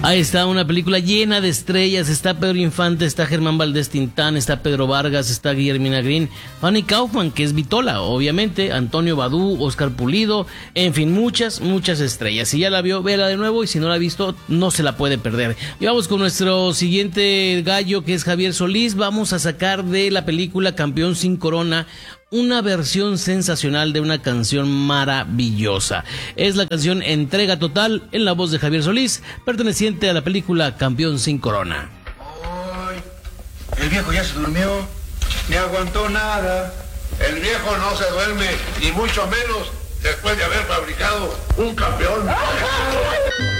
Ahí está una película llena de estrellas. Está Pedro Infante, está Germán Valdés Tintán, está Pedro Vargas, está Guillermina Green, Fanny Kaufman, que es Vitola, obviamente, Antonio Badú, Oscar Pulido, en fin, muchas estrellas. Si ya la vio, véala de nuevo, y si no la ha visto, no se la puede perder. Y vamos con nuestro siguiente gallo, que es Javier Solís. Vamos a sacar de la película Campeón sin Corona una versión sensacional de una canción maravillosa. Es la canción Entrega Total, en la voz de Javier Solís, perteneciente a la película Campeón sin Corona. Ay, el viejo ya se durmió, ni aguantó nada. El viejo no se duerme, ni mucho menos después de haber fabricado un campeón.